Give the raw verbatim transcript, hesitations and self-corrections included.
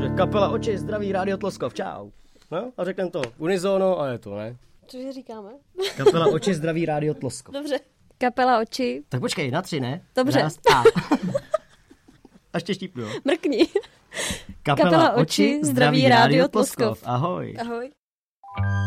Takže kapela Oči, zdraví, Rádio Tloskov, čau. No a řekneme to unizono a je to, ne? Cože říkáme? Kapela Oči, zdraví, Rádio Tloskov. Dobře. Kapela Oči. Tak počkej, na tři, ne? Dobře. Raz, a. A ještě štípnu, jo? Mrkni. Kapela, Kapela Oči, zdraví, Rádio Tloskov. Ahoj. Ahoj.